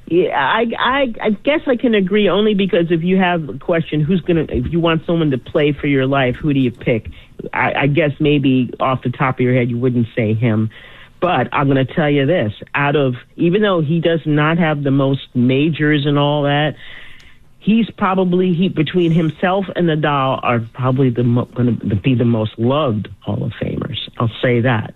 Yeah, I guess I can agree only because if you have a question, if you want someone to play for your life, who do you pick? I guess maybe off the top of your head, you wouldn't say him. But I'm going to tell you this, even though he does not have the most majors and all that, he's probably, between himself and Nadal are probably going to be the most loved Hall of Famers. I'll say that.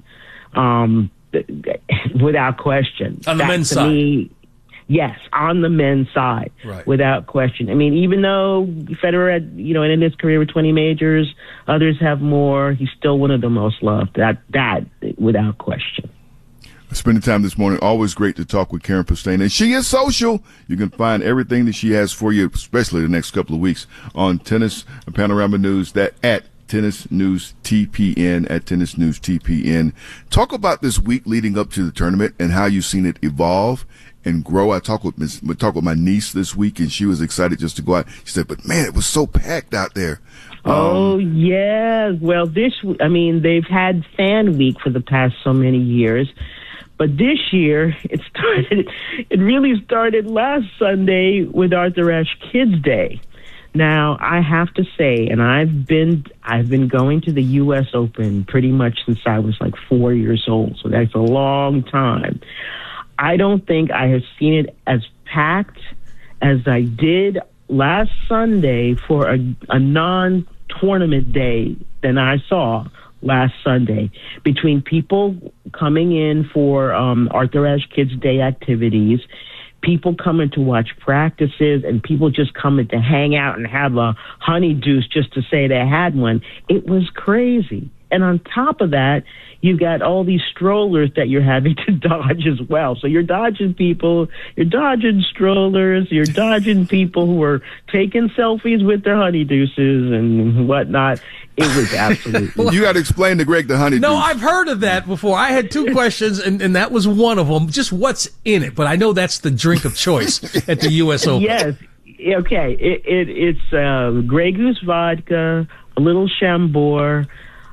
Without question. On the men's side. Yes, on the men's side, right. Without question. I mean, even though Federer had, in his career with 20 majors, others have more, he's still one of the most loved. That without question. Spending time this morning, always great to talk with Karen Pastene. And she is social. You can find everything that she has for you, especially the next couple of weeks, on Tennis Panorama News, at Tennis News TPN, at Tennis News TPN. Talk about this week leading up to the tournament and how you've seen it evolve and grow. I talked with my niece this week, and she was excited just to go out. She said, "But man, it was so packed out there." Oh yeah. Well, they've had Fan Week for the past so many years, but this year it really started last Sunday with Arthur Ashe Kids Day. Now, I have to say, and I've been going to the U.S. Open pretty much since I was like 4 years old, so that's a long time. I don't think I have seen it as packed as I did last Sunday for a non-tournament day than I saw last Sunday, between people coming in for Arthur Ashe Kids Day activities, people coming to watch practices, and people just coming to hang out and have a honeydew just to say they had one. It was crazy. And on top of that, you've got all these strollers that you're having to dodge as well. So you're dodging people, you're dodging strollers, you're dodging people who are taking selfies with their honeydews and whatnot. It was absolutely... You got to explain to Greg the honeydew. No, I've heard of that before. I had two questions, and that was one of them. Just what's in it? But I know that's the drink of choice at the U.S. Open. Yes. Okay. It's Grey Goose vodka, a little Chambord,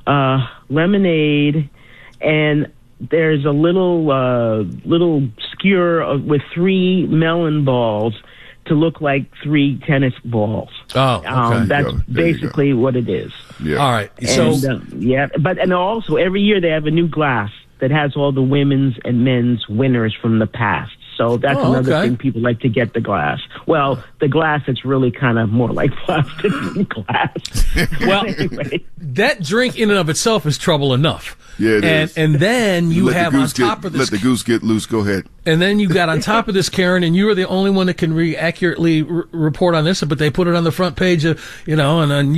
lemonade, and there's a little skewer with 3 melon balls to look like 3 tennis balls. Oh, okay. That's basically what it is. Yeah. All right. And also every year they have a new glass that has all the women's and men's winners from the past. So that's another thing, people like to get the glass. Well, the glass, it's really kind of more like plastic than glass. Well, anyway. That drink in and of itself is trouble enough. Yeah, it is. And then you have on top of this... Let the goose get loose. Go ahead. And then you got on top of this, Karen, and you are the only one that can accurately report on this, but they put it on the front page of, and on on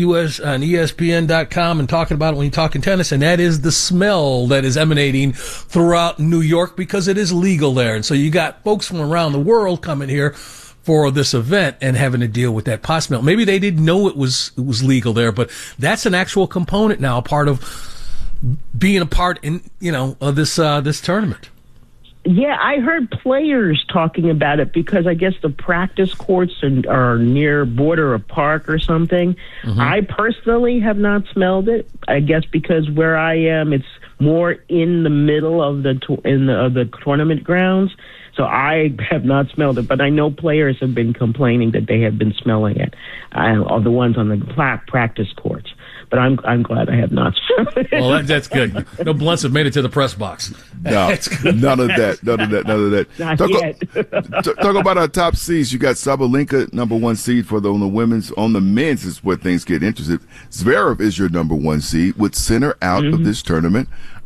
ESPN.com and talking about it when you're talking tennis, and that is the smell that is emanating throughout New York because it is legal there. And so you got folks from around the world coming here for this event and having to deal with that pot smell. Maybe they didn't know it was legal there, but that's an actual component now, a part of being a part of this tournament. Yeah, I heard players talking about it because I guess the practice courts are near border of park or something. Mm-hmm. I personally have not smelled it. I guess because where I am, it's more in the middle of the tournament grounds. So I have not smelled it, but I know players have been complaining that they have been smelling it, the ones on the practice courts. But I'm glad I have not smelled it. Well, that's good. No blunts have made it to the press box. No, none of that. Not yet. Talk about our top seeds. You got Sabalenka, number 1 seed on the women's. On the men's is where things get interesting. Zverev is your number 1 seed with Sinner out of this tournament.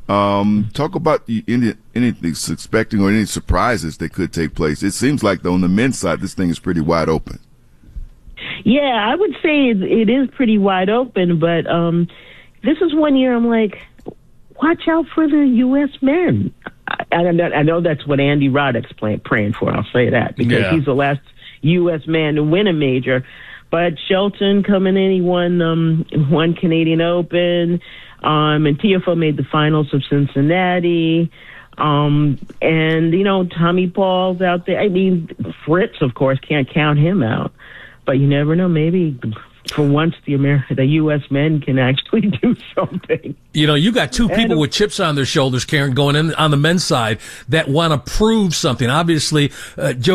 Talk about anything suspecting or any surprises that could take place. It seems like, though, on the men's side, this thing is pretty wide open. Yeah, I would say it is pretty wide open, but this is one year I'm like, watch out for the U.S. men. I know that's what Andy Roddick's praying for, I'll say that, because he's the last U.S. man to win a major. But Shelton coming in, he won Canadian Open, and Tiafoe made the finals of Cincinnati. And, Tommy Paul's out there. I mean, Fritz, of course, can't count him out. But you never know. Maybe for once the U.S. men can actually do something. You got two people with chips on their shoulders, Karen, going in on the men's side that want to prove something. Obviously, Joe